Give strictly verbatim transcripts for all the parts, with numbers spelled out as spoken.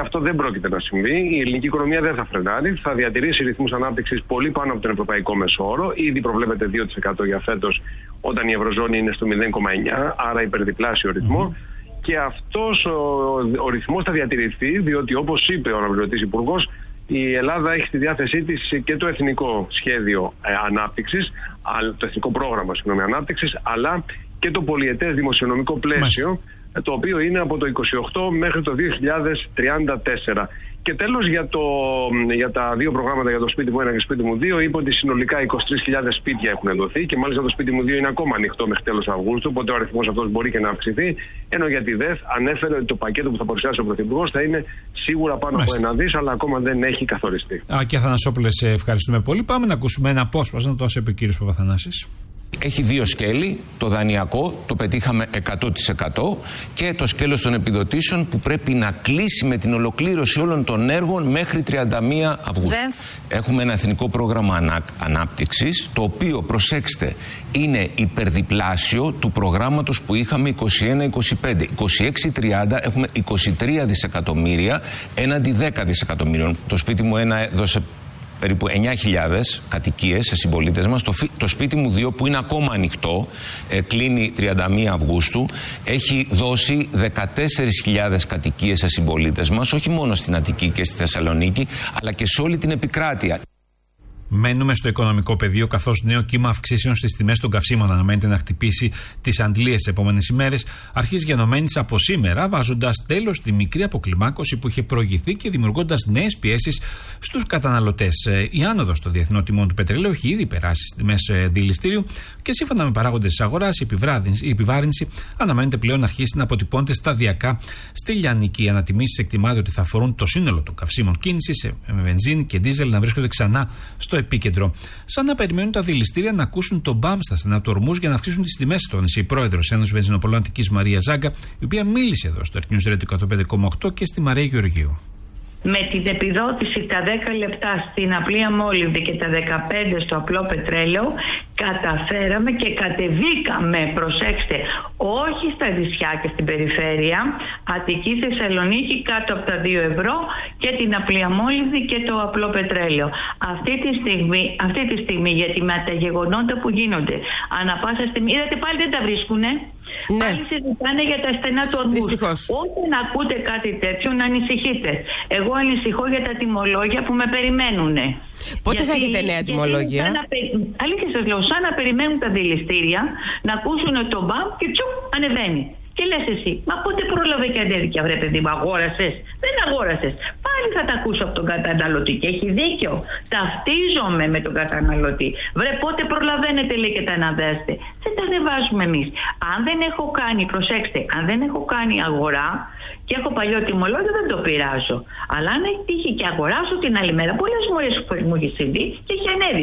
αυτό δεν πρόκειται να συμβεί. Η ελληνική οικονομία δεν θα φρενάρει. Θα διατηρήσει ρυθμούς ανάπτυξης πολύ πάνω από τον ευρωπαϊκό μέσο όρο. Ήδη προβλέπεται δύο τοις εκατό για φέτος, όταν η Ευρωζώνη είναι στο μηδέν κόμμα εννιά, άρα υπερδιπλάσιο ρυθμό. Mm-hmm. Και αυτός ο, ο ρυθμός θα διατηρηθεί, διότι όπως είπε ο αναπληρωτής υπουργός, η Ελλάδα έχει στη διάθεσή της και το εθνικό σχέδιο ε, ανάπτυξης, το εθνικό πρόγραμμα συγγνώμη, ανάπτυξης, αλλά και το πολυετές δημοσιονομικό πλαίσιο, Μάλιστα. το οποίο είναι από το είκοσι οκτώ μέχρι το δύο χιλιάδες τριάντα τέσσερα. Και τέλος, για, το, για τα δύο προγράμματα, για το σπίτι μου ένα και σπίτι μου δύο, είπε ότι συνολικά είκοσι τρεις χιλιάδες σπίτια έχουν δοθεί και μάλιστα το σπίτι μου δύο είναι ακόμα ανοιχτό μέχρι τέλος Αυγούστου, οπότε ο αριθμός αυτός μπορεί και να αυξηθεί. Ενώ για τη ΔΕΘ ανέφερε ότι το πακέτο που θα παρουσιάσει ο Πρωθυπουργός θα είναι σίγουρα πάνω Μάλιστα. από ένα δις, αλλά ακόμα δεν έχει καθοριστεί. Α, και Αθανασόπουλε, σε ευχαριστούμε πολύ. Πάμε να ακούσουμε ένα απόσπασμα, το όσο είπε ο κύριος Παπαθανάσης. Έχει δύο σκέλη, το δανειακό, το πετύχαμε εκατό τοις εκατό, και το σκέλος των επιδοτήσεων που πρέπει να κλείσει με την ολοκλήρωση όλων των έργων μέχρι τριάντα μία Αυγούστου. Δεν... Έχουμε ένα εθνικό πρόγραμμα ανά... ανάπτυξης, το οποίο, προσέξτε, είναι υπερδιπλάσιο του προγράμματος που είχαμε είκοσι ένα είκοσι πέντε. είκοσι έξι τριάντα έχουμε είκοσι τρία δισεκατομμύρια έναντι δέκα δισεκατομμύριων. Το σπίτι μου ένα έδωσε περίπου εννιά χιλιάδες κατοικίες σε συμπολίτες μας. Το, το σπίτι μου δύο, που είναι ακόμα ανοιχτό, ε, κλείνει τριάντα μία Αυγούστου, έχει δώσει δεκατέσσερις χιλιάδες κατοικίες σε συμπολίτες μας, όχι μόνο στην Αττική και στη Θεσσαλονίκη, αλλά και σε όλη την επικράτεια. Μένουμε στο οικονομικό πεδίο, καθώς νέο κύμα αυξήσεων στις τιμές των καυσίμων αναμένεται να χτυπήσει τις αντλίες τις επόμενες ημέρες, αρχής γενομένης από σήμερα, βάζοντας τέλος στη μικρή αποκλιμάκωση που είχε προηγηθεί και δημιουργώντας νέες πιέσεις στους καταναλωτές. Η άνοδος των διεθνών τιμών του πετρελαίου έχει ήδη περάσει στις τιμές δηληστήριου και σύμφωνα με παράγοντες της αγοράς, η, η επιβάρυνση αναμένεται πλέον να αρχίσει να αποτυπώνεται σταδιακά στη λιανική. Οι ανατιμήσεις εκτιμάται ότι θα αφορούν το σύνολο των καυσίμων κίνησης, με βενζίνη και ντίζελ να βρίσκονται ξανά στο επίκεντρο. Σαν να περιμένουν τα δηληστήρια να ακούσουν τον μπαμ στα στενά του ορμούς για να αυξήσουν τις τιμές, τόνισε η πρόεδρος Ένωσης Βενζινοπολών Αττικής Μαρία Ζάγκα, η οποία μίλησε εδώ στο Earth News Radio εκατό πέντε κόμμα οκτώ και στη Μαρία Γεωργίου. Με την επιδότηση τα δέκα λεπτά στην απλή αμόλυβδη και τα δεκαπέντε στο απλό πετρέλαιο, καταφέραμε και κατεβήκαμε, προσέξτε, όχι στα νησιά και στην περιφέρεια, Αττική, Θεσσαλονίκη κάτω από τα δύο ευρώ και την απλή αμόλυβδη και το απλό πετρέλαιο. Αυτή τη στιγμή, αυτή τη στιγμή γιατί με τα γεγονότα που γίνονται, ανά πάσα στιγμή, είδατε πάλι δεν τα βρίσκουνε. Ναι. Πάλι συζητάνε για τα στενά του ορμούς. Όταν ακούτε κάτι τέτοιο, να ανησυχείτε. Εγώ ανησυχώ για τα τιμολόγια που με περιμένουν. Πότε γιατί, θα έχετε νέα τιμολόγια? Αλήθεια σας λέω, σαν να περιμένουν τα δηληστήρια να ακούσουν το μπαμ και τσουπ ανεβαίνει. Και λες εσύ, μα πότε πρόλαβε και αντέδικια, βρε παιδί μου, αγόρασες? Δεν αγόρασες. Πάλι θα τα ακούσω από τον καταναλωτή και έχει δίκιο. Ταυτίζομαι με τον καταναλωτή. Βρε, πότε προλαβαίνετε, λέει, και τα αναβέστε? Δεν τα ανεβάζουμε εμείς. Αν δεν έχω κάνει, προσέξτε, αν δεν έχω κάνει αγορά και έχω παλιό τιμολόγιο, δεν το πειράζω. Αλλά αν έχει τύχει και αγοράσω την άλλη μέρα, πολλές φορές μου έχει συμβεί και έχει ανέβει.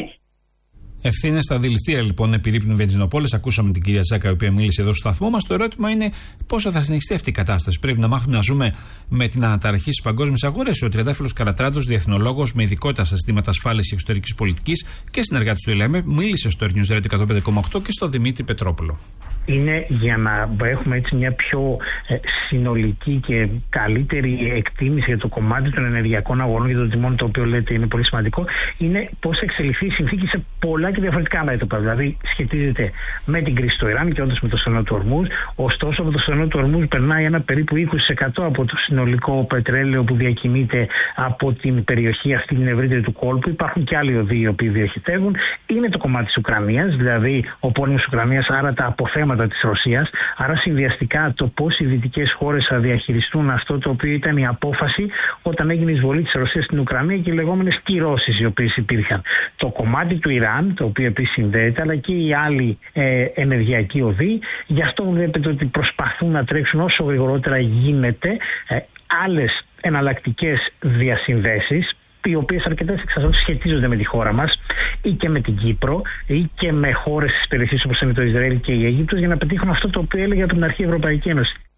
Ευθύνες στα δηληστήρια λοιπόν επιρρύπνουν βενζινοπόλες. Ακούσαμε την κυρία Ζάκα, η οποία μίλησε εδώ στο σταθμό μας. Το ερώτημα είναι πόσο θα συνεχιστεί αυτή η κατάσταση. Πρέπει να μάθουμε να ζούμε με την αναταραχή στις παγκόσμιες αγορές. Ο Τριαντάφυλλος Καρατράντος, διεθνολόγος με ειδικότητα στα ζητήματα ασφάλειας και εξωτερικής πολιτικής και συνεργάτης του ΕΛΕΜΕ, μίλησε στο Earth News Radio εκατό πέντε κόμμα οκτώ και στο Δημήτρη Πετρόπουλο. Είναι για να έχουμε έτσι μια πιο ε, συνολική και καλύτερη εκτίμηση για το κομμάτι των ενεργειακών αγορών και των τιμών, το οποίο λέτε είναι πολύ σημαντικό, είναι πώς εξελιχθεί η συνθήκη σε πολλά και διαφορετικά μέτωπα. Δηλαδή, σχετίζεται με την κρίση του Ιράν και όντως με το στενό του Ορμούζ. Ωστόσο, από το στενό του Ορμούζ περνάει ένα περίπου είκοσι τοις εκατό από το συνολικό πετρέλαιο που διακινείται από την περιοχή αυτή την ευρύτερη του κόλπου. Υπάρχουν και άλλοι οδοί οι οποίοι διοχετεύουν. Είναι το κομμάτι της Ουκρανίας, δηλαδή ο πόλεμος της Ουκρανίας, άρα τα αποθέματα της Ρωσίας. Άρα, συνδυαστικά το πώς οι δυτικές χώρες θα διαχειριστούν αυτό το οποίο ήταν η απόφαση όταν έγινε η εισβολή της Ρωσίας στην Ουκρανία και οι λεγόμενες κυρώσεις οι οποίες υπήρχαν. Το κομμάτι του Ιράν, το οποίο επίσης συνδέεται, αλλά και οι άλλοι ε, ενεργειακοί οδοί. Γι' αυτό βλέπετε ότι προσπαθούν να τρέξουν όσο γρηγορότερα γίνεται ε, άλλες εναλλακτικές διασυνδέσεις, οι οποίες αρκετές εξ αυτών σχετίζονται με τη χώρα μας ή και με την Κύπρο ή και με χώρες της περιοχής όπως είναι το Ισραήλ και η Αίγυπτος, για να πετύχουν αυτό το οποίο έλεγε από την αρχή η Ευρωπαϊκή Ένωση.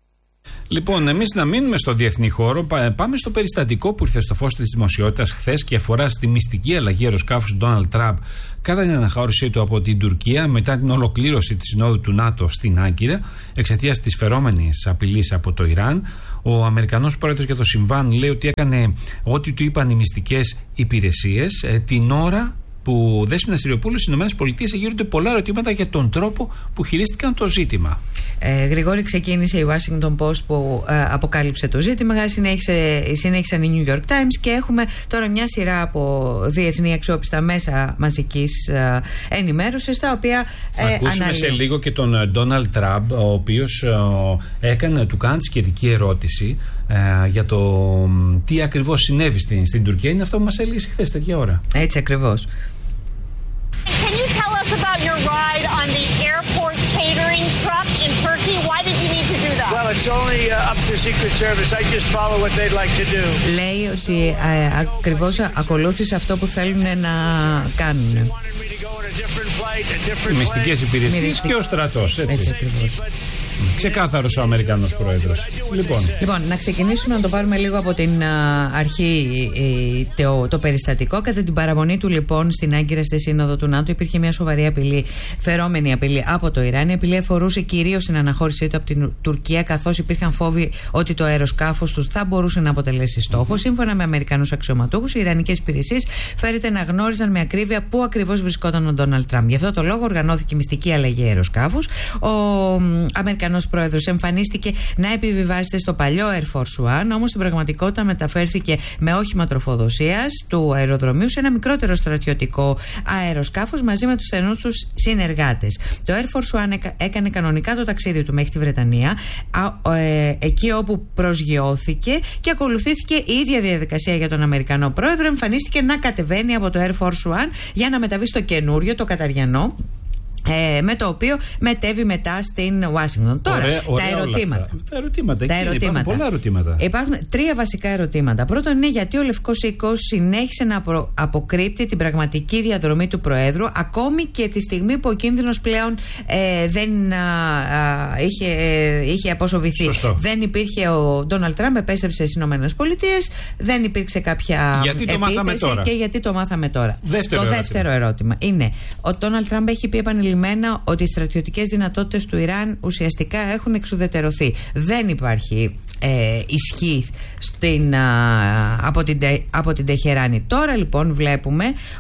Λοιπόν, εμείς να μείνουμε στο διεθνή χώρο, πάμε στο περιστατικό που ήρθε στο φως της δημοσιότητας χθες και αφορά στη μυστική αλλαγή αεροσκάφους του Ντόναλντ Τραμπ κατά την αναχώρησή του από την Τουρκία μετά την ολοκλήρωση της συνόδου του ΝΑΤΟ στην Άγκυρα εξαιτίας της φερόμενης απειλής από το Ιράν. Ο Αμερικανός πρόεδρος για το συμβάν λέει ότι έκανε ό,τι του είπαν οι μυστικές υπηρεσίες ε, την ώρα που Δέσποινα Σιριοπούλου στις ΗΠΑ γύρονται πολλά ερωτήματα για τον τρόπο που χειρίστηκαν το ζήτημα. Ε, Γρηγόρη, ξεκίνησε η Washington Post που ε, αποκάλυψε το ζήτημα, συνέχισε, συνέχισαν οι New York Times και έχουμε τώρα μια σειρά από διεθνή αξιόπιστα μέσα μαζικής ε, ενημέρωσης τα οποία ε, θα ακούσουμε αναλύουν. Σε λίγο και τον Ντόναλντ Τραμπ, ο οποίος ε, έκανε, του κάνει σχετική ερώτηση ε, για το ε, τι ακριβώς συνέβη στην, στην Τουρκία. Είναι αυτό που μας έλεγε χθες τέτοια ώρα. Έτσι ακριβώς. Can you tell us about your ride on the airport catering truck in Turkey? Why did you need to do that? Well, it's only uh, up to Secret Service. I just follow what they'd like to do. Λέει ότι ε, ακριβώς ακολούθησε αυτό που θέλουν να κάνουν. Οι μυστικές υπηρεσίες και ο στρατός, έτσι. Έτσι ακριβώς. Ξεκάθαρος ο Αμερικανός πρόεδρος. Λοιπόν. λοιπόν, να ξεκινήσουμε να το πάρουμε λίγο από την α, αρχή ε, το, το περιστατικό. Κατά την παραμονή του, λοιπόν, στην Άγκυρα στη Σύνοδο του ΝΑΤΟ υπήρχε μια σοβαρή απειλή, φερόμενη απειλή από το Ιράν. Η απειλή αφορούσε κυρίως την αναχώρησή του από την Τουρκία, καθώς υπήρχαν φόβοι ότι το αεροσκάφος του θα μπορούσε να αποτελέσει στόχο. Mm-hmm. Σύμφωνα με Αμερικανούς αξιωματούχους, οι Ιρανικές υπηρεσίες φέρεται να γνώριζαν με ακρίβεια πού ακριβώς βρισκόταν ο Ντόναλντ Τραμπ. Γι' αυτό το λόγο οργανώθηκε μυστική αλλαγή αεροσκάφους. Ο Αμερικανός πρόεδρος εμφανίστηκε να επιβιβάζεται στο παλιό Air Force One, όμως στην πραγματικότητα μεταφέρθηκε με όχημα τροφοδοσίας του αεροδρομίου σε ένα μικρότερο στρατιωτικό αεροσκάφος μαζί με τους στενούς τους συνεργάτες. Το Air Force One έκανε κανονικά το ταξίδι του μέχρι τη Βρετανία, εκεί όπου προσγειώθηκε και ακολουθήθηκε η ίδια διαδικασία για τον Αμερικανό πρόεδρο. Εμφανίστηκε να κατεβαίνει από το Air Force One για να μεταβεί στο καινούριο, το καταριανό, Ε, με το οποίο μετέβη μετά στην Ουάσιγκτον. Τώρα, ωραία, ωραία, τα ερωτήματα. Τα ερωτήματα, τα εκεί ερωτήματα. Υπάρχουν πολλά ερωτήματα. Υπάρχουν τρία βασικά ερωτήματα. Πρώτον είναι γιατί ο Λευκός Οίκος συνέχισε να απο, αποκρύπτει την πραγματική διαδρομή του Προέδρου, ακόμη και τη στιγμή που ο κίνδυνος πλέον ε, δεν α, α, είχε, ε, είχε αποσοβηθεί. Σωστό. Δεν υπήρχε ο Ντόναλντ Τραμπ, επέστρεψε στις Ηνωμένες Πολιτείες, δεν υπήρξε κάποια γιατί το επίθεση μάθαμε τώρα. Και γιατί το μάθαμε τώρα. Δεύτερο το ερώτημα. δεύτερο ερώτημα είναι ο Ντόναλντ Τραμπ έχει πει επανειλημμένα ότι οι στρατιωτικές δυνατότητες του Ιράν ουσιαστικά έχουν εξουδετερωθεί. Δεν υπάρχει ε, ισχύ στην, α, από, την, από την Τεχεράνη. Τώρα λοιπόν βλέπουμε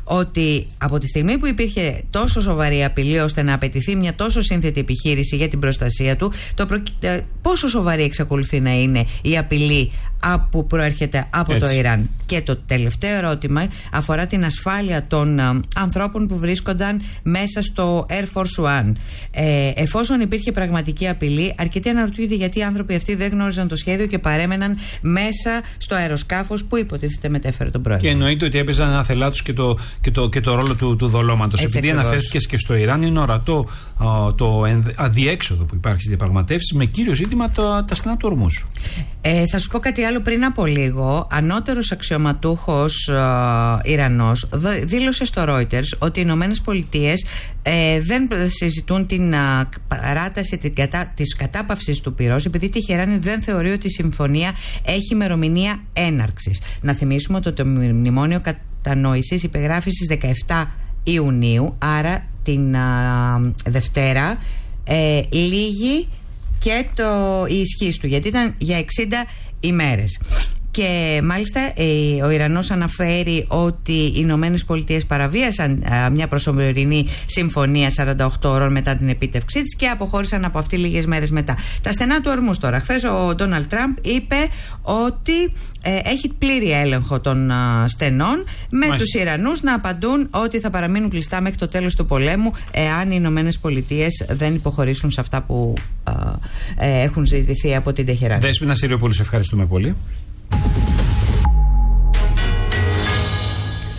ότι από τη στιγμή που υπήρχε τόσο σοβαρή απειλή ώστε να απαιτηθεί μια τόσο σύνθετη επιχείρηση για την προστασία του, το προ, ε, πόσο σοβαρή εξακολουθεί να είναι η απειλή που προέρχεται από Έτσι. το Ιράν. Και το τελευταίο ερώτημα αφορά την ασφάλεια των α, ανθρώπων που βρίσκονταν μέσα στο Air Force One. Ε, εφόσον υπήρχε πραγματική απειλή, αρκετοί αναρωτιούνται γιατί οι άνθρωποι αυτοί δεν γνώριζαν το σχέδιο και παρέμεναν μέσα στο αεροσκάφος που υποτίθεται μετέφερε τον πρόεδρο. Και εννοείται ότι έπαιζαν άθελά τους και το, και το, και το ρόλο του, του δολώματος. Επειδή αναφέρθηκες και στο Ιράν, είναι ορατό α, το αδιέξοδο που υπάρχει στις διαπραγματεύσεις με κύριο ζήτημα το, τα στενά του ορμούς. Ε, θα σου πω κάτι άλλο πριν από λίγο. Ανώτερος αξιωματούχος ε, Ιρανός δήλωσε στο Reuters ότι οι Ηνωμένες Πολιτείες ε, δεν συζητούν την α, παράταση την κατα, της κατάπαυσης του πυρός, επειδή η Τεχεράνη δεν θεωρεί ότι η συμφωνία έχει ημερομηνία έναρξης. Να θυμίσουμε ότι το μνημόνιο κατανόησης υπεγράφει στις δεκαεφτά Ιουνίου, άρα την α, Δευτέρα ε, λήγει και το, η ισχύς του, γιατί ήταν για εξήντα ημέρες. Και μάλιστα ε, ο Ιρανός αναφέρει ότι οι Ηνωμένες Πολιτείες παραβίασαν α, μια προσωρινή συμφωνία σαράντα οκτώ ώρων μετά την επίτευξή της και αποχώρησαν από αυτή λίγες μέρες μετά. Τα στενά του ορμούς τώρα. Χθες ο Ντόναλντ Τραμπ είπε ότι ε, έχει πλήρη έλεγχο των α, στενών, με Μάλιστα. τους Ιρανούς να απαντούν ότι θα παραμείνουν κλειστά μέχρι το τέλος του πολέμου εάν οι Ηνωμένες Πολιτείες δεν υποχωρήσουν σε αυτά που α, ε, έχουν ζητηθεί από την Τεχεράνη. Δέσποινα Σιριοπούλου, σε ευχαριστούμε πολύ.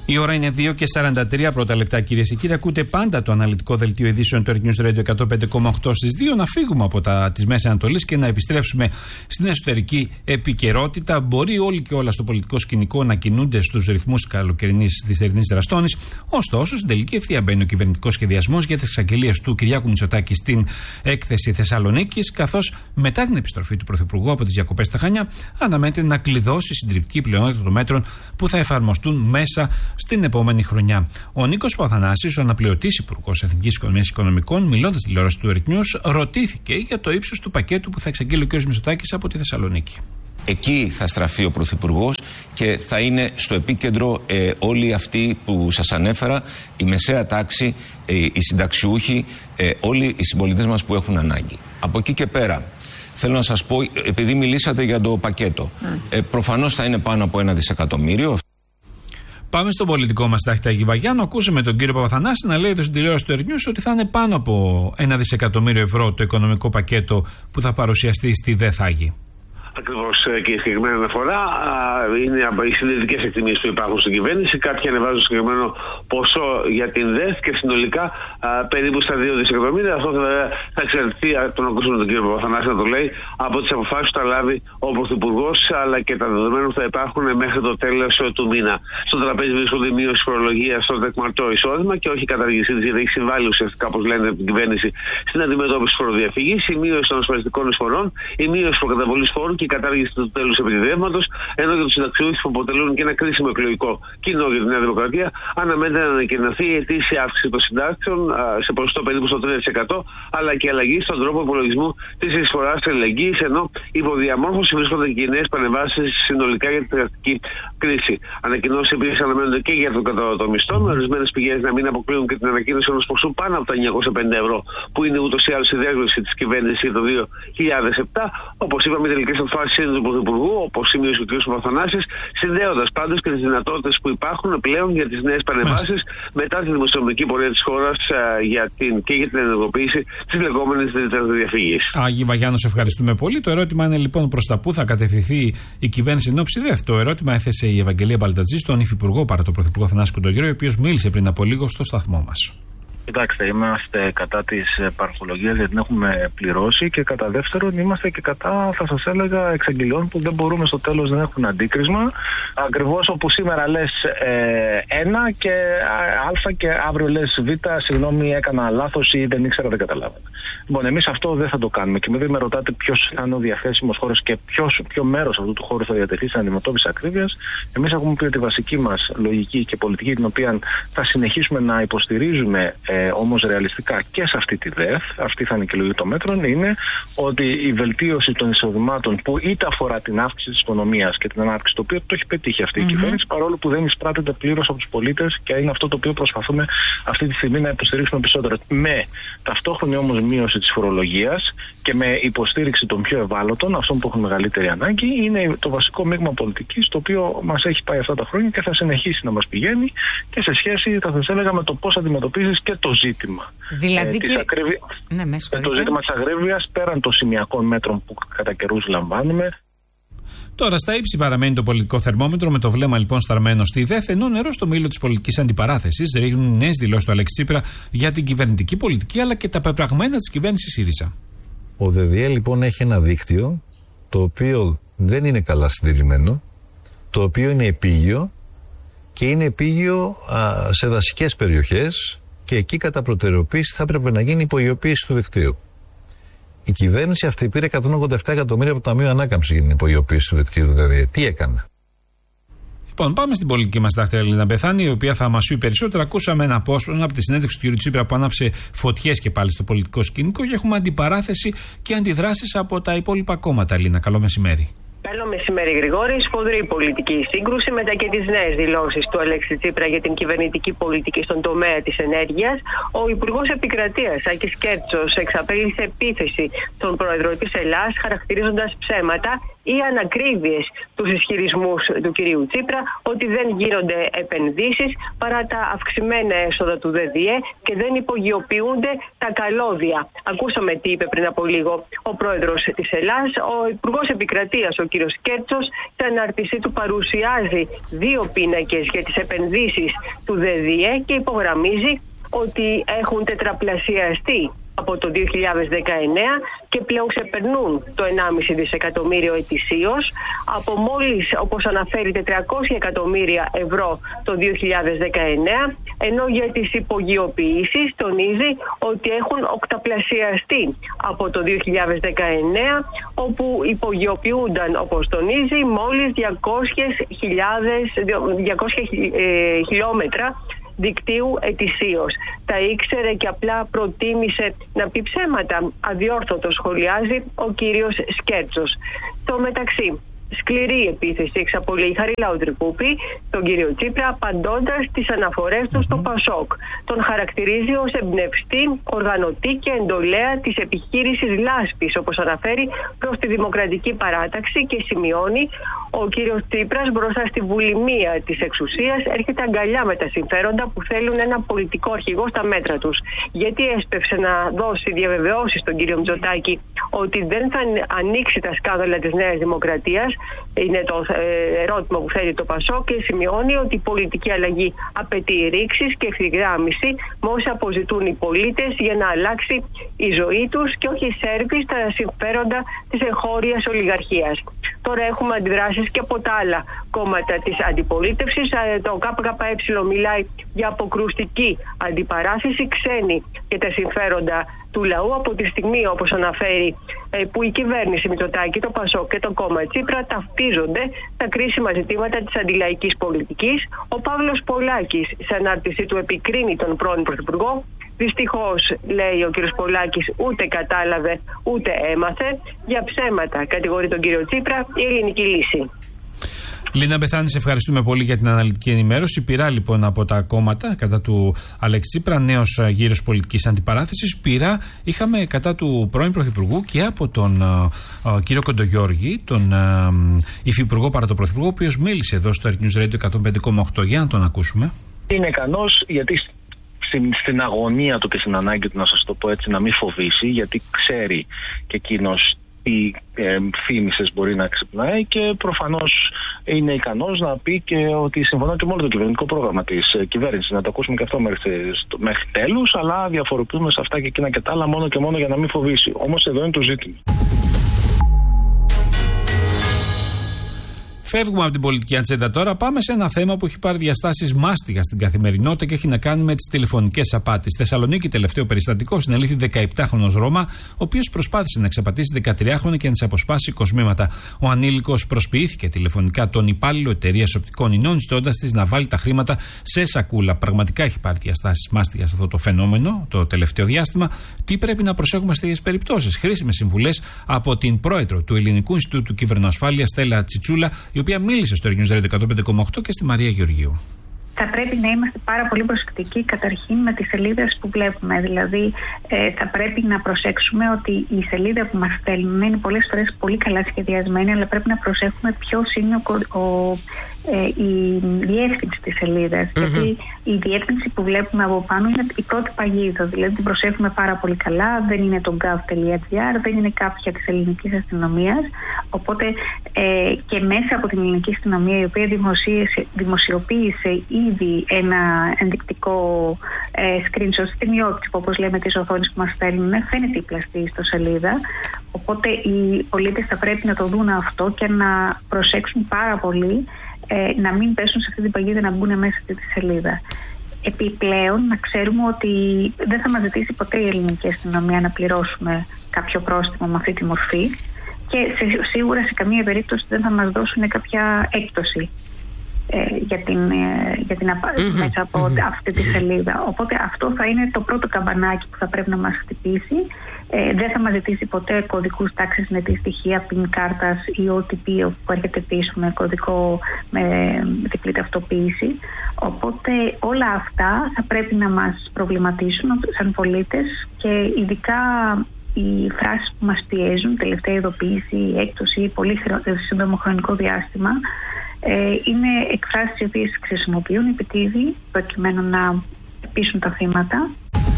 Η ώρα είναι δύο και σαράντα τρία πρώτα λεπτά, κυρίες και κύριοι. Ακούτε πάντα το αναλυτικό δελτίο ειδήσεων του Earth News Radio εκατόν πέντε κόμμα οκτώ στις δύο. Να φύγουμε από τα της Μέσης Ανατολής και να επιστρέψουμε στην εσωτερική επικαιρότητα. Μπορεί όλοι και όλα στο πολιτικό σκηνικό να κινούνται στους ρυθμούς καλοκαιρινής της θερινής δραστόνης. Ωστόσο, στην τελική ευθεία μπαίνει ο κυβερνητικός σχεδιασμός για τις εξαγγελίες του Κυριάκου Μητσοτάκη στην έκθεση Θεσσαλονίκης, καθώς μετά την επιστροφή του Πρωθυπουργού από τις διακοπές στα Χανιά, αναμένεται να κλειδώσει συντριπτική πλειονότητα των μέτρων που θα εφαρμοστούν μέσα στην επόμενη χρονιά. Ο Νίκος Παπαθανάσης, ο αναπληρωτής Υπουργός Εθνικής Οικονομίας και Οικονομικών, μιλώντας στη τηλεόραση του Earth News, ρωτήθηκε για το ύψος του πακέτου που θα εξαγγείλει ο κ. Μητσοτάκης από τη Θεσσαλονίκη. Εκεί θα στραφεί ο Πρωθυπουργός και θα είναι στο επίκεντρο ε, όλοι αυτοί που σας ανέφερα, η μεσαία τάξη, ε, οι συνταξιούχοι, ε, όλοι οι συμπολίτες μας που έχουν ανάγκη. Από εκεί και πέρα, θέλω να σας πω, επειδή μιλήσατε για το πακέτο, ε, προφανώς θα είναι πάνω από ένα δισεκατομμύριο. Πάμε στον πολιτικό μας τάχτη Αγίου Βαγιάννου. Ακούσαμε τον κύριο Παπαθανάση να λέει εδώ στην τηλεόραση του Earth News ότι θα είναι πάνω από ένα δισεκατομμύριο ευρώ το οικονομικό πακέτο που θα παρουσιαστεί στη ΔΕΘΑΓΗ. Ακριβώς και η συγκεκριμένη αναφορά είναι οι συντηρητικές εκτιμήσεις που υπάρχουν στην κυβέρνηση. Κάποιοι ανεβάζουν συγκεκριμένο ποσό για την ΔΕΘ και συνολικά α, περίπου στα δύο δισεκατομμύρια. Αυτό βέβαια θα εξαρτηθεί, τον ακούσαμε τον κύριο Παπαθανάση να το λέει, από τις αποφάσεις που θα λάβει ο Πρωθυπουργός, αλλά και τα δεδομένα που θα υπάρχουν μέχρι το τέλος του μήνα. Στο τραπέζι βρίσκονται η μείωση φορολογίας στο τεκμαρτό εισόδημα και όχι η καταργησή της, γιατί έχει συμβάλει ουσιαστικά, όπως λένε από την κυβέρνηση, στην αντιμετώπιση φοροδιαφυγής, η μείωση των ασφαλιστικών εισφορών, η μείωση προκαταβολής φόρου και η κατάργηση του τέλους επιδιδεύματος, ενώ για τους συνταξιούχους που αποτελούν και ένα κρίσιμο εκλογικό κοινό για τη Νέα Δημοκρατία, αναμένεται να ανακοινωθεί η ετήσια αύξηση των συντάξεων α, σε ποσοστό περίπου στο τρία τοις εκατό, αλλά και αλλαγή στον τρόπο υπολογισμού της εισφοράς αλληλεγγύης, ενώ υποδιαμόρφωση βρίσκονται και οι νέες παρεμβάσεις συνολικά για την εργατική κρίση. Ανακοινώσεις επίσης αναμένονται και για τον κατώτατο μισθό, με ορισμένες πηγές να μην αποκλείουν και την ανακοίνωση ενός ποσού πάνω από τα εννιακόσια πενήντα ευρώ, που είναι ούτως ή άλλως η διάγνωση της κυβέρνησης για το δύο χιλιάδες επτά. Όπως είπαμε, οι τελικές αποφάσεις είναι του Πρωθυπουργού, όπως σημείωσε ο κ. Παπαθανάσης, συνδέοντας πάντως και τις δυνατότητες που υπάρχουν πλέον για τις νέες παρεμβάσεις μετά τη δημοσιονομική πορεία της χώρας για την, και για την ενεργοποίηση της λεγόμενης ρήτρας διαφυγής. Άγιοι Βαγιάννου, σε ευχαριστούμε πολύ. Το ερώτημα είναι λοιπόν προς τα πού θα κατευθυνθεί η κυβέρνηση εν ώψη ΔΕΘ. Το ερώτημα έθεσε η Ευαγγελία Μπαλτατζή στον Υφυπουργό παρά τον Πρωθυπουργό Θανάση Κοντογιώργη, ο οποίος μίλησε πριν από λίγο στο σταθμό μας. Κοιτάξτε, είμαστε κατά της παραχολογίας γιατί την έχουμε πληρώσει και κατά δεύτερον είμαστε και κατά, θα σας έλεγα, εξαγγελιών που δεν μπορούμε στο τέλος να έχουν αντίκρισμα. Ακριβώς όπου σήμερα λες ε, ένα και α και αύριο λες β, συγγνώμη έκανα λάθος ή δεν ήξερα, δεν καταλάβαινα. Λοιπόν, εμείς αυτό δεν θα το κάνουμε και με δεν με ρωτάτε ποιος θα είναι ο διαθέσιμος χώρος και ποιος, ποιο μέρος αυτού του χώρου θα διατεθεί στην αντιμετώπιση ακρίβειας. Εμείς έχουμε πει ότι η βασική μας λογική και πολιτική, την οποία θα συνεχίσουμε να υποστηρίζουμε ε, όμως ρεαλιστικά και σε αυτή τη ΔΕΘ, αυτή θα είναι και η λογική των μέτρων, είναι ότι η βελτίωση των εισοδημάτων που είτε αφορά την αύξηση της οικονομίας και την ανάπτυξη, το οποίο το έχει πετύχει αυτή mm-hmm. η κυβέρνηση, παρόλο που δεν εισπράττεται πλήρως από τους πολίτες και είναι αυτό το οποίο προσπαθούμε αυτή τη στιγμή να υποστηρίξουμε περισσότερο. Με ταυτόχρονη όμως μείωση της φορολογίας και με υποστήριξη των πιο ευάλωτων, αυτών που έχουν μεγαλύτερη ανάγκη, είναι το βασικό μείγμα πολιτικής το οποίο μας έχει πάει αυτά τα χρόνια και θα συνεχίσει να μας πηγαίνει και σε σχέση, θα σας έλεγα, με το πώς αντιμετωπίζεις και το ζήτημα. Δηλαδή ε, και... ακρίβει... ναι, το ζήτημα της αγρέβειας πέραν των σημειακών μέτρων που κατά καιρούς λαμβάνουμε. Τώρα, στα ύψη παραμένει το πολιτικό θερμόμετρο, με το βλέμμα λοιπόν σταρμένο στη ΔΕΘ, ενώ νερό στο μήλο της πολιτικής αντιπαράθεσης ρίχνουν νέες δηλώσεις του Αλέξη Τσίπρα για την κυβερνητική πολιτική αλλά και τα πεπραγμένα της κυβέρνησης ΣΥΡΙΖΑ. Ο ΔΔΕ λοιπόν έχει ένα δίκτυο το οποίο δεν είναι καλά συντηρημένο, το οποίο είναι επίγειο και είναι επίγειο α, σε δασικές περιοχές και εκεί κατά προτεραιοποίηση θα έπρεπε να γίνει υπογειοποίηση του δικτύου. Η κυβέρνηση αυτή πήρε εκατόν ογδόντα επτά εκατομμύρια από το Ταμείο Ανάκαμψης για την υπογειοποίηση του δικτύου. Δηλαδή, τι έκανε. Λοιπόν, πάμε στην πολιτική μας τάχτη Ελίνα Μπεθάνη, η οποία θα μας πει περισσότερα. Ακούσαμε ένα απόσπασμα από τη συνέντευξη του κ. Τσίπρα που άναψε φωτιές και πάλι στο πολιτικό σκηνικό και έχουμε αντιπαράθεση και αντιδράσεις από τα υπόλοιπα κόμματα. Ελίνα, καλό μεσημέρι. Καλό μεσημέρι, Γρηγόρη. Σφοδρή πολιτική σύγκρουση μετά και τις νέες δηλώσεις του Αλέξη Τσίπρα για την κυβερνητική πολιτική στον τομέα της ενέργειας. Ο Υπουργός Επικρατείας Άκης Κέρτσος εξαπέλυσε επίθεση στον πρόεδρο της Ελλάδας, χαρακτηρίζοντας ψέματα ή ανακρίβειες τους ισχυρισμούς του κυρίου Τσίπρα ότι δεν γίνονται επενδύσεις παρά τα αυξημένα έσοδα του ΔΔΕ και δεν υπογειοποιούνται τα καλώδια. Ακούσαμε τι είπε πριν από λίγο ο πρόεδρος της Ελλάδας. Ο Υπουργός Επικρατείας, ο κύριος Σκέρτσος, στην ανάρτησή του παρουσιάζει δύο πίνακες για τις επενδύσεις του ΔΔΕ και υπογραμμίζει ότι έχουν τετραπλασιαστεί από το δύο χιλιάδες δεκαεννέα και πλέον ξεπερνούν το ενάμιση δισεκατομμύριο ετησίως, από μόλις, όπως αναφέρει, τετρακόσια εκατομμύρια ευρώ το δύο χιλιάδες δεκαεννέα, ενώ για τις υπογειοποιήσεις τονίζει ότι έχουν οκταπλασιαστεί από το δύο χιλιάδες δεκαεννέα, όπου υπογειοποιούνταν, όπως τονίζει, μόλις διακόσιες χιλιόμετρα δικτύου ετησίως. Τα ήξερε και απλά προτίμησε να πει ψέματα. Αδιόρθωτο σχολιάζει ο κύριος Σκέρτσος. Το μεταξύ, σκληρή επίθεση εξαπολύει η Χαριλάου Τρικούπη τον κύριο Τσίπρα, απαντώντας τις αναφορές του στο Πασόκ. Τον χαρακτηρίζει ως εμπνευστή, οργανωτή και εντολέα της επιχείρησης λάσπης, όπως αναφέρει, προς τη Δημοκρατική Παράταξη, και σημειώνει ο κύριος Τσίπρας μπροστά στη βουλημία της εξουσίας έρχεται αγκαλιά με τα συμφέροντα που θέλουν ένα πολιτικό αρχηγό στα μέτρα τους. Γιατί έσπευσε να δώσει διαβεβαιώσεις στον κύριο Μητσοτάκη ότι δεν θα ανοίξει τα σκάνδαλα της Νέας Δημοκρατίας, είναι το ερώτημα που θέτει το Πασόκ, και σημειώνει ότι η πολιτική αλλαγή απαιτεί ρήξεις και ευθυγράμμιση με όσα αποζητούν οι πολίτες για να αλλάξει η ζωή τους και όχι σέρβει στα συμφέροντα της εγχώριας ολιγαρχίας. Τώρα έχουμε αντιδράσεις και από τα άλλα κόμματα της αντιπολίτευσης. Το ΚΚΕ μιλάει για αποκρουστική αντιπαράθεση, ξένη και τα συμφέροντα του λαού, από τη στιγμή, όπως αναφέρει, που η κυβέρνηση Μητσοτάκη, το Πασόκ και το κόμμα Τσίπρα ταυτίζονται τα κρίσιμα ζητήματα της αντιλαϊκής πολιτικής. Ο Παύλος Πολάκης, σε ανάρτησή του, επικρίνει τον πρώην Πρωθυπουργό. Δυστυχώς, λέει ο κύριος Πολάκης, ούτε κατάλαβε ούτε έμαθε. Για ψέματα κατηγορεί τον κύριο Τσίπρα η ελληνική λύση. Λίνα Μπεθάνη, σε ευχαριστούμε πολύ για την αναλυτική ενημέρωση. Πειρά λοιπόν από τα κόμματα κατά του Αλέξη Τσίπρα, νέος γύρος πολιτικής αντιπαράθεσης. Πειρά είχαμε κατά του πρώην Πρωθυπουργού και από τον uh, uh, κύριο Κοντογιώργη, τον uh, υφυπουργό παρά τον Πρωθυπουργό, ο οποίος μίλησε εδώ στο Air News Radio εκατόν πέντε κόμμα οκτώ. Για να τον ακούσουμε. Είναι ικανός γιατί στην, στην αγωνία του και στην ανάγκη του, να σας το πω έτσι, να μην φοβήσει, γιατί ξέρει και εκείνος τι ε, φήμησες μπορεί να ξυπνάει, και προφανώς είναι ικανός να πει και ότι συμφωνώ και με όλο το κυβερνητικό πρόγραμμα της ε, κυβέρνησης. Να το ακούσουμε και αυτό μέχρι, μέχρι τέλους, αλλά διαφοροποιούμε σε αυτά και εκείνα και τα άλλα μόνο και μόνο για να μην φοβήσει. Όμως εδώ είναι το ζήτημα. Φεύγουμε από την πολιτική ατζέντα τώρα. Πάμε σε ένα θέμα που έχει πάρει διαστάσεις μάστιγα στην καθημερινότητα και έχει να κάνει με τις τηλεφωνικές απάτες. Στη Θεσσαλονίκη, τελευταίο περιστατικό, συνελήφθη δεκαεπτάχρονος Ρώμα, ο οποίος προσπάθησε να εξαπατήσει δεκατριάχρονη και να της αποσπάσει κοσμήματα. Ο ανήλικος προσποιήθηκε τηλεφωνικά τον υπάλληλο εταιρείας οπτικών ινών, ζητώντας της να βάλει τα χρήματα σε σακούλα. Πραγματικά έχει πάρει διαστάσεις μάστιγα σε αυτό το φαινόμενο το τελευταίο διάστημα. Τι πρέπει να προσέχουμε σε τέτοιες περιπτώσεις? Χρήσιμες συμβουλές από την πρόεδρο του Ελληνικού Ινστιτούτου Κυβερνοασφάλειας, Στέλλα Τσιτσούλα, η οποία μίλησε στο Air News Radio εκατόν πέντε κόμμα οκτώ, και στη Μαρία Γεωργίου. Θα πρέπει να είμαστε πάρα πολύ προσεκτικοί καταρχήν με τις σελίδες που βλέπουμε. Δηλαδή, ε, θα πρέπει να προσέξουμε ότι η σελίδα που μας στέλνουν είναι πολλές φορές πολύ καλά σχεδιασμένη, αλλά πρέπει να προσέχουμε ποιος είναι ο, ο, ε, η διεύθυνση της σελίδας. Mm-hmm. Γιατί η διεύθυνση που βλέπουμε από πάνω είναι η πρώτη παγίδα. Δηλαδή, την προσέχουμε πάρα πολύ καλά. Δεν είναι το gov.gr, δεν είναι κάποια της ελληνικής αστυνομίας. Οπότε ε, και μέσα από την ελληνική αστυνομία, η οποία δημοσιοποίησε ήδη ένα ενδεικτικό ε, screenshot στην ιόπτικο, όπως λέμε, τις οθόνες που μας στέλνουν, φαίνεται η πλαστή στο σελίδα. Οπότε οι πολίτες θα πρέπει να το δουν αυτό και να προσέξουν πάρα πολύ ε, να μην πέσουν σε αυτή την παγίδα, να μπουν μέσα σε αυτή τη σελίδα. Επιπλέον, να ξέρουμε ότι δεν θα μας ζητήσει ποτέ η ελληνική αστυνομία να πληρώσουμε κάποιο πρόστιμο με αυτή τη μορφή, και σε, σίγουρα σε καμία περίπτωση δεν θα μας δώσουν κάποια έκπτωση Ε, για την, ε, για την απα... mm-hmm. μέσα από mm-hmm. αυτή τη σελίδα. Οπότε αυτό θα είναι το πρώτο καμπανάκι που θα πρέπει να μας χτυπήσει. Ε, δεν θα μας ζητήσει ποτέ κωδικούς τάξης συνετή στοιχεία, πιν κάρτας ή ο τι πι που έρχεται πίσω με κωδικό με διπλή ταυτοποίηση. Οπότε όλα αυτά θα πρέπει να μας προβληματίσουν σαν πολίτες, και ειδικά οι φράσεις που μας πιέζουν, τελευταία ειδοποίηση, έκπτωση, πολύ σύντομο χρονικό διάστημα, ε, είναι εκφράσεις οι οποίες χρησιμοποιούν επιτίδη προκειμένου να πείσουν τα θύματα.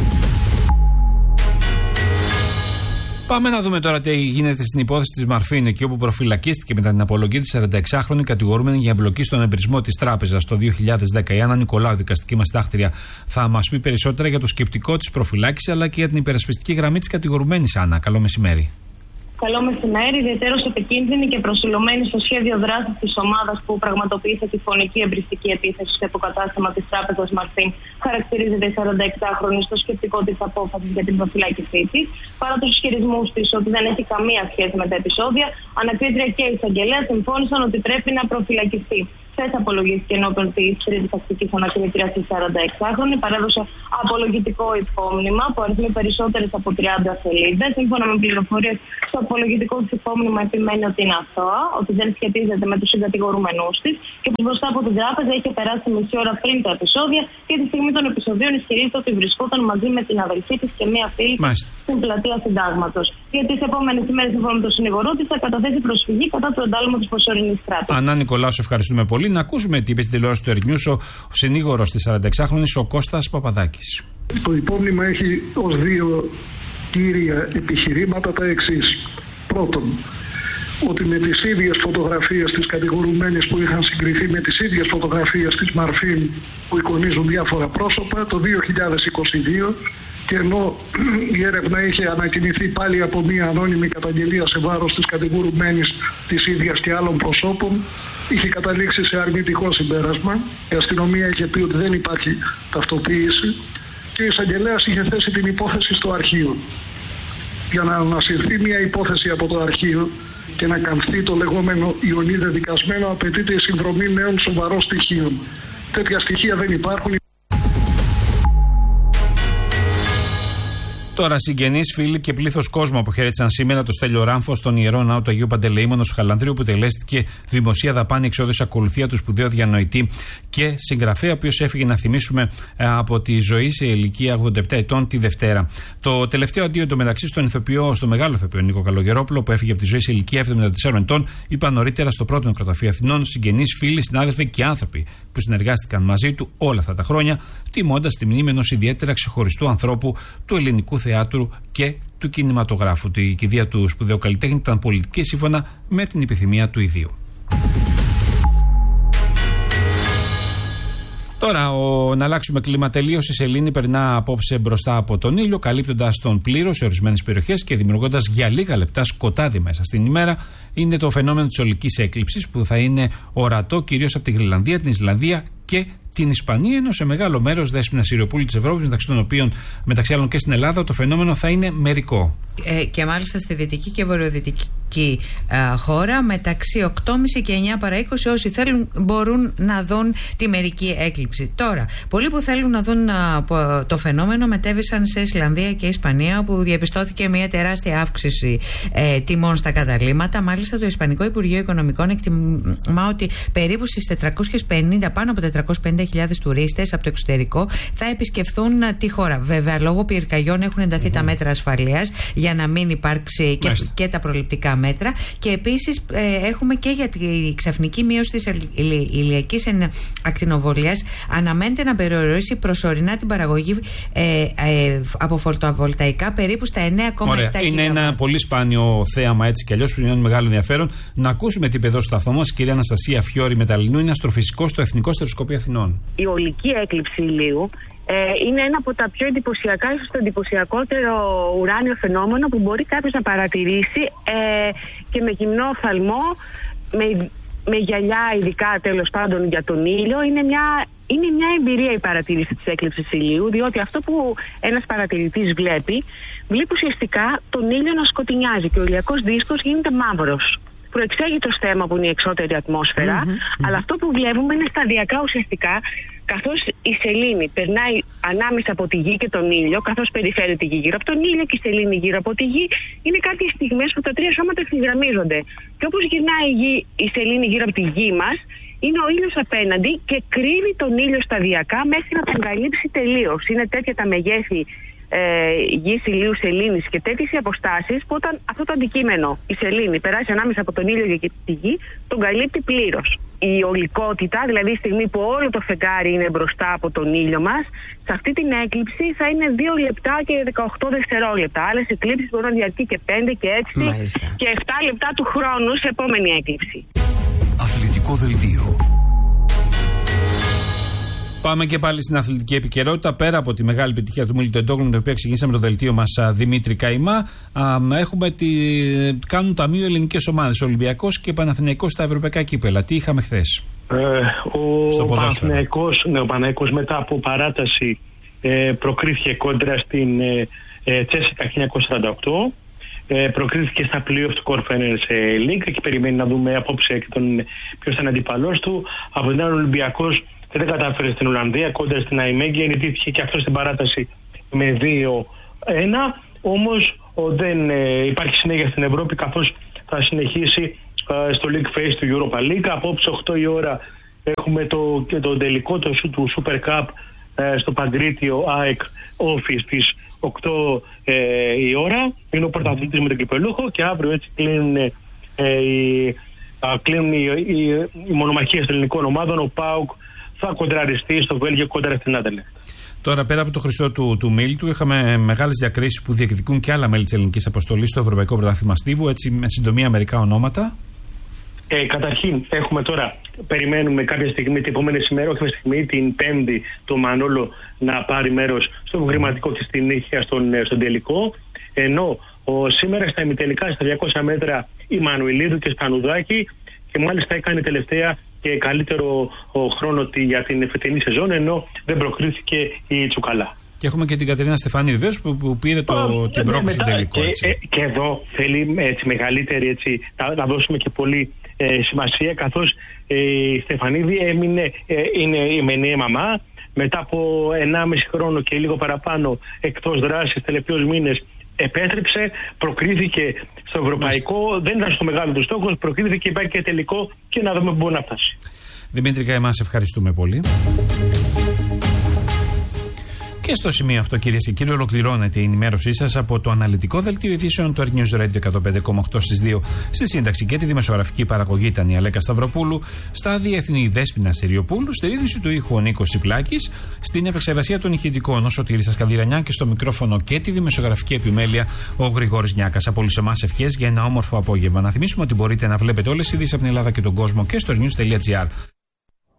Πάμε να δούμε τώρα τι γίνεται στην υπόθεση της Μαρφίν, εκεί όπου προφυλακίστηκε μετά την απολογή της σαρανταεξάχρονη κατηγορούμενη για εμπλοκή στον εμπρισμό της τράπεζας το δύο χιλιάδες δέκα. Η Άννα Νικολάου, δικαστική μας τάχτρια, θα μας πει περισσότερα για το σκεπτικό της προφυλάκησης αλλά και για την υπερασπιστική γραμμή της κατηγορουμένης. Άννα, καλό μεσημέρι. Καλό μεσημέρι. Ιδιαίτερως επικίνδυνη και προσιλωμένη στο σχέδιο δράσης της ομάδας που πραγματοποίησε τη φωνική εμπριστική επίθεση στο υποκατάστημα της τράπεζας Μαρφίν, χαρακτηρίζεται η σαρανταεξάχρονη στο σκεπτικό της απόφασης για την προφυλάκησή της. Παρά τους ισχυρισμούς της ότι δεν έχει καμία σχέση με τα επεισόδια, ανακρίτρια και η εισαγγελέα συμφώνησαν ότι πρέπει να προφυλακιστεί. Χθες απολογήθηκε ενώπιον της τρίτης τακτικής ανακρίτριας της σαρανταεξάχρονη, παρέδωσε απολογητικό υπόμνημα που αριθμεί περισσότερες από τριάντα σελίδες. Σύμφωνα με πληροφορίες, στο απολογητικό της υπόμνημα επιμένει ότι είναι αθώα, ότι δεν σχετίζεται με τους συγκατηγορούμενους της και ότι μπροστά από την τράπεζα είχε περάσει μισή ώρα πριν τα επεισόδια και τη στιγμή των επεισοδίων ισχυρίζεται ότι βρισκόταν μαζί με την αδελφή της και μία φίλη στην πλατεία Συντάγματος. Για τις επόμενες ημέρες, σύμφωνα με τον συνηγορό της, θα καταθέσει προσφυγή κατά του εντάλματος της προσωρινής κράτησης. Ανά Νικολάου, σε ευχαριστούμε πολύ. Να ακούσουμε τι είπε στην τηλεόραση του Ερνιούς ο, ο συνήγορος της σαρανταεξάχρονης, ο Κώστας Παπαδάκης. Το υπόμνημα έχει ως δύο κύρια επιχειρήματα τα εξής. Πρώτον, ότι με τις ίδιες φωτογραφίες της κατηγορουμένης που είχαν συγκριθεί με τις ίδιες φωτογραφίες της Μαρφίν που εικονίζουν διάφορα πρόσωπα, το δύο χιλιάδες είκοσι δύο, και ενώ η έρευνα είχε ανακοινηθεί πάλι από μια ανώνυμη καταγγελία σε βάρος της κατηγορουμένης της ίδιας και άλλων προσώπων, είχε καταλήξει σε αρνητικό συμπέρασμα. Η αστυνομία είχε πει ότι δεν υπάρχει ταυτοποίηση και ο εισαγγελέας είχε θέσει την υπόθεση στο αρχείο. Για να ανασυρθεί μια υπόθεση από το αρχείο και να καμφθεί το λεγόμενο ιονί δεδικασμένο, απαιτείται η συνδρομή νέων σοβαρών στοιχείων. Τέτοια στοιχεία δεν υπάρχουν. Τώρα, συγγενείς, φίλοι και πλήθος κόσμου αποχαιρέτησαν σήμερα το Στέλιο Ράμφο στον Ιερό Ναό του Αγίου Παντελεήμονος στο Χαλανδρίο, που τελέστηκε δημοσία δαπάνη εξόδου ακολουθία του σπουδαίου διανοητή και συγγραφέα, ο οποίος έφυγε, να θυμίσουμε, από τη ζωή σε ηλικία ογδόντα επτά ετών τη Δευτέρα. Το τελευταίο αντίο εντωμεταξύ στον ηθοποιό, στο μεγάλο ηθοποιό Νίκο Καλογερόπουλο, που έφυγε από τη ζωή σε ηλικία εβδομήντα τεσσάρων ετών, είπα νωρίτερα στο πρώτο νεκροταφείο Αθηνών συγγενείς, φίλοι, συνάδελφοι και άνθρωποι που συνεργάστηκαν μαζί του όλα αυτά τα χρόνια, τιμώντας τη μνήμη ενός ιδιαίτερα ξεχωριστού ανθρώπου του ελληνικού θεάτρου και του κινηματογράφου. Η κηδεία του σπουδαίου καλλιτέχνη ήταν πολιτική, σύμφωνα με την επιθυμία του ιδίου. Τώρα, ο, να αλλάξουμε κλίμα τελείως. Η σελήνη περνά απόψε μπροστά από τον ήλιο, καλύπτοντας τον πλήρως σε ορισμένες περιοχές και δημιουργώντας για λίγα λεπτά σκοτάδι μέσα στην ημέρα. Είναι το φαινόμενο της ολικής έκλειψης, που θα είναι ορατό κυρίως από τη Γρυλανδία, την Ισλανδία και την Ισπανία, ενώ σε μεγάλο μέρος Δέσποινα Σιριοπούλη της Ευρώπης, μεταξύ των οποίων μεταξύ άλλων και στην Ελλάδα, το φαινόμενο θα είναι μερικό. Ε, και μάλιστα στη δυτική και βορειοδυτική ε, χώρα, μεταξύ οκτώ και μισή και εννιά παρά είκοσι, όσοι θέλουν μπορούν να δουν τη μερική έκλειψη. Τώρα, πολλοί που θέλουν να δουν ε, το φαινόμενο μετέβησαν σε Ισλανδία και Ισπανία, όπου διαπιστώθηκε μια τεράστια αύξηση ε, τιμών στα καταλύματα. Μάλιστα, το Ισπανικό Υπουργείο Οικονομικών εκτιμά ότι περίπου στις τετρακόσιες πενήντα, πάνω από τετρακόσιες πενήντα χιλιάδες τουρίστες από το εξωτερικό θα επισκεφθούν τη χώρα. Βέβαια, λόγω πυρκαγιών έχουν ενταθεί mm-hmm. τα μέτρα ασφαλείας για να μην υπάρξει και, και τα προληπτικά μέτρα. Και επίσης ε, έχουμε και για τη ξαφνική μείωση της ηλιακής ακτινοβολίας. Αναμένεται να περιορίσει προσωρινά την παραγωγή ε, ε, από φωτοβολταϊκά περίπου στα εννέα κόμμα επτά γιγαβάτ. Είναι ένα πολύ σπάνιο θέαμα, έτσι κι αλλιώς, που είναι μεγάλο ενδιαφέρον. Να ακούσουμε την παιδό στο σταθμό μας, κυρία Αναστασία Φιώρη Μεταλλινού, είναι αστροφυσικός στο Εθνικό Στεροσκοπείο Αθηνών. Η ολική έκλειψη ηλίου ε, είναι ένα από τα πιο εντυπωσιακά, ίσως το εντυπωσιακότερο ουράνιο φαινόμενο που μπορεί κάποιος να παρατηρήσει ε, και με γυμνό οφθαλμό, με, με γυαλιά ειδικά τέλος πάντων για τον ήλιο. Είναι μια, είναι μια εμπειρία η παρατήρηση της έκλειψης ηλίου, διότι αυτό που ένας παρατηρητής βλέπει, βλέπει ουσιαστικά τον ήλιο να σκοτεινιάζει και ο ηλιακός δίσκος γίνεται μαύρος. Προεξέγητος θέμα που είναι η εξώτερη ατμόσφαιρα, mm-hmm, mm-hmm. αλλά αυτό που βλέπουμε είναι σταδιακά ουσιαστικά, καθώς η σελήνη περνάει ανάμεσα από τη γη και τον ήλιο, καθώς περιφέρει τη γη γύρω από τον ήλιο και η σελήνη γύρω από τη γη, είναι κάποιες στιγμές που τα τρία σώματα ευθυγραμμίζονται. Και όπως γυρνάει η, γη, η σελήνη γύρω από τη γη μας, είναι ο ήλιος απέναντι και κρύβει τον ήλιο σταδιακά μέχρι να τον καλύψει τελείως. Είναι τέτοια τα μεγέθη ε, γης, ηλίου, σελήνης και τέτοιες αποστάσεις που όταν αυτό το αντικείμενο, η σελήνη, περάσει ανάμεσα από τον ήλιο και τη γη, τον καλύπτει πλήρως. Η ολικότητα, δηλαδή η στιγμή που όλο το φεγγάρι είναι μπροστά από τον ήλιο μας, σε αυτή την έκλειψη θα είναι δύο λεπτά και δεκαοκτώ δευτερόλεπτα. Άλλες εκλήψεις μπορούν να διαρκεί και πέντε και έξι Μάλιστα. και επτά λεπτά του χρόνου σε επόμενη έκλειψη. Αθλητικό δελτίο. Πάμε και πάλι στην αθλητική επικαιρότητα. Πέρα από τη μεγάλη επιτυχία του Μίλτου Τεντόγλου, με την οποία ξεκινήσαμε το δελτίο μας, Δημήτρη Καϊμά, έχουμε τη... κάνουν ταμείο ελληνικές ομάδες, Ολυμπιακός και Παναθηναϊκός στα ευρωπαϊκά κύπελα. Τι είχαμε χθες? Ε, ο Παναθηναϊκός, ναι, ο Παναθηναϊκός μετά από παράταση ε, προκρίθηκε κόντρα στην ε, ε, Τσέσικα χίλια εννιακόσια σαράντα οκτώ. Ε, προκρίθηκε στα playoff του Conference League και περιμένει να δούμε απόψε και τον, ποιος θα είναι αντίπαλός του. Από την άλλη, ο Ολυμπιακός δεν κατάφερε στην Ολλανδία κόντρα στην Αϊμέγγια, νικήθηκε και αυτό στην παράταση με δύο ένα. Όμως δεν ε, υπάρχει συνέχεια στην Ευρώπη, καθώς θα συνεχίσει ε, στο League Phase του Europa League. Απόψε οκτώ η ώρα έχουμε το, και το τελικό το, του Super Cup ε, στο Παγκρίτιο ΑΕΚ Office της οκτώ ε, η ώρα. Είναι ο πρωταθλητής με τον κυπελούχο και αύριο έτσι κλείνουν, ε, οι, α, κλείνουν οι, οι, οι μονομαχίες των ελληνικών ομάδων. Ο ΠΑΟΚ θα κοντραριστεί στο Βέλγιο κόντρα στην Άντερλεχτ. Τώρα, πέρα από το χρυσό του, του Μίλτου, είχαμε μεγάλες διακρίσεις που διεκδικούν και άλλα μέλη της ελληνικής αποστολής στο Ευρωπαϊκό Πρωτάθλημα Στίβου. Έτσι, με συντομία, μερικά ονόματα. Ε, καταρχήν, έχουμε τώρα, περιμένουμε κάποια στιγμή, την επόμενη ημέρα, όχι μια στιγμή, την Πέμπτη, το Μανόλο να πάρει μέρος στο εγγραμματικό και στην νύχια στον, στον τελικό. Ενώ ο, σήμερα στα ημιτελικά, στα διακόσια μέτρα, η Μανουηλίδου και Σπανουδάκη, και μάλιστα έκανε τελευταία και καλύτερο ο χρόνο για την φετινή σεζόν, ενώ δεν προκρίθηκε η Τσουκαλά. Και έχουμε και την Κατερίνα Στεφάνη βεβαίως που, που πήρε το, oh, την πρόκληση του τελικού. Και, ε, και εδώ θέλει έτσι, μεγαλύτερη, έτσι, να, να δώσουμε και πολύ ε, σημασία, καθώς ε, η Στεφανίδη έμεινε, ε, είναι η μενιαία μαμά. Μετά από ενάμιση χρόνο και λίγο παραπάνω εκτός δράσης, τελευταίους μήνες επέστρεψε, προκρίθηκε στο ευρωπαϊκό, Μάλιστα. δεν ήταν στο μεγάλο του στόχο, προκρίθηκε, υπάρχει και τελικό και να δούμε πού μπορεί να φτάσει. Δημήτρη Καϊμά, σε ευχαριστούμε πολύ. Και στο σημείο αυτό, κυρίες και κύριοι, ολοκληρώνεται η ενημέρωσή σας από το αναλυτικό δελτίο ειδήσεων του News Radio εκατόν πέντε κόμμα οκτώ στις δύο. Στη σύνταξη και τη δημοσιογραφική παραγωγή ήταν η Αλέκα Σταυροπούλου, στα διεθνή Δέσποινα Συριοπούλου, στη ρύθμιση του ήχου ο Νίκος Σιπλάκης, στην επεξεργασία των ηχητικών ο Σωτήρης Ασκανδυρανιά και στο μικρόφωνο και τη δημοσιογραφική επιμέλεια ο Γρηγόρης Νιάκας. Από όλους εμάς ευχές για ένα όμορφο απόγευμα. Να θυμίσουμε ότι μπορείτε να βλέπετε όλες τις ειδήσεις από την Ελλάδα και τον κόσμο και στο news τελεία gr.